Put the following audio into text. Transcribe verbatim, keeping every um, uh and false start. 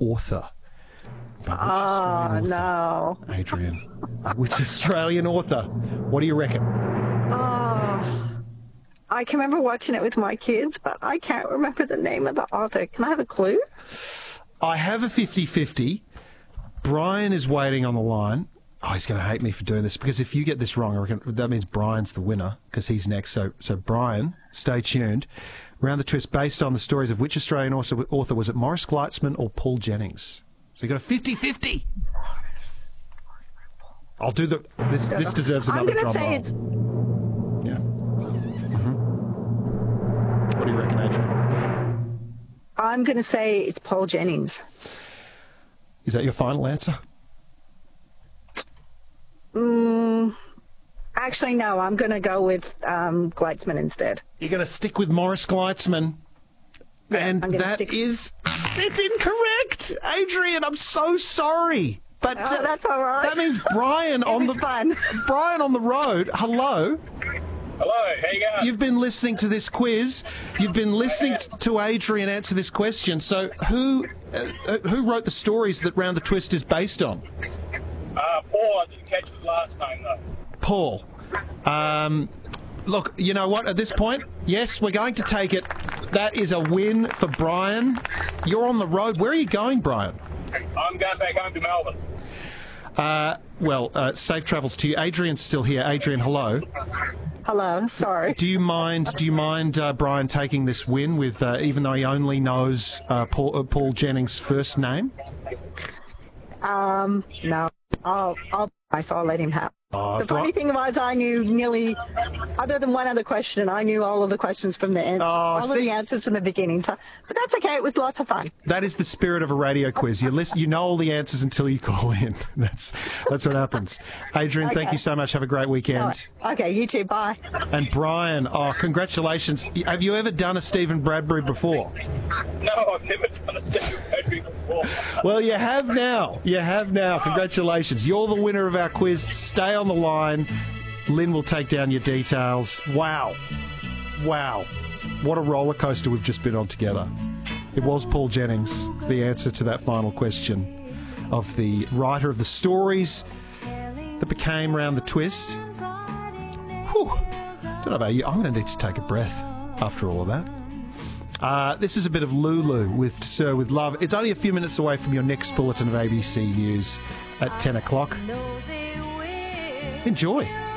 author. But which Oh, Australian author? no. Adrian, which Australian author? What do you reckon? Oh, I can remember watching it with my kids, but I can't remember the name of the author. Can I have a clue? I have a fifty-fifty. Brian is waiting on the line. Oh, he's going to hate me for doing this, because if you get this wrong, I reckon that means Brian's the winner, because he's next. So, so Brian, stay tuned. Round the Twist, based on the stories of which Australian author, author was it Morris Gleitzman or Paul Jennings? So you got a fifty-fifty. I'll do the. This this deserves another drum roll. I'm going to say it's. Yeah. Mm-hmm. What do you reckon, Adrian? I'm going to say it's Paul Jennings. Is that your final answer? Mm, actually, no. I'm going to go with um, Gleitzman instead. You're going to stick with Morris Gleitzman. Yeah, and that stick- is... It's incorrect! Adrian, I'm so sorry. But Oh, uh, that's all right. that means Brian on the was fun. Brian on the road. Hello. Hello, how you going? You've been listening to this quiz. You've been listening t- to Adrian answer this question. So who uh, who wrote the stories that Round the Twist is based on? Uh, Paul, I didn't catch his last name though. Paul. Um, look, you know what? At this point, yes, we're going to take it. That is a win for Brian. You're on the road. Where are you going, Brian? I'm going back home to Melbourne. Uh, well, uh, safe travels to you. Adrian's still here. Adrian, hello. Hello. Sorry. Do you mind? Do you mind uh, Brian taking this win with, uh, even though he only knows uh, Paul, uh, Paul Jennings' first name? Um, no. I'll, I'll, so I'll let him have. Oh, The funny thing was, I knew nearly, other than one other question, I knew all of the questions from the end, Oh, all see- of the answers from the beginning. So, but that's okay. It was lots of fun. That is the spirit of a radio quiz. You listen, you know all the answers until you call in. That's that's what happens. Adrian, thank Okay. you so much. Have a great weekend. All right. Okay, you too. Bye. And Brian, oh, congratulations. Have you ever done a Stephen Bradbury before? No, I've never done a Stephen Bradbury before. Well, you have now. You have now. Congratulations. You're the winner of our quiz. Stay on the line. Lynn will take down your details. Wow. Wow. What a roller coaster we've just been on together. It was Paul Jennings, the answer to that final question of the writer of the stories that became Round the Twist. Whew. Don't know about you. I'm going to need to take a breath after all of that. Uh, this is a bit of Lulu with Sir With Love. It's only a few minutes away from your next bulletin of A B C News at ten o'clock. Enjoy.